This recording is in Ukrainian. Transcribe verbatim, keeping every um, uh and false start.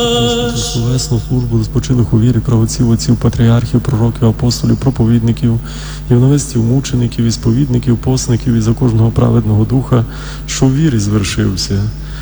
Словесну службу до спочилих у вірі правоців, отців, патріархів, пророків, апостолів, проповідників, євангелистів, мучеників, ісповідників, посників і за кожного праведного духа, що в вірі звершився,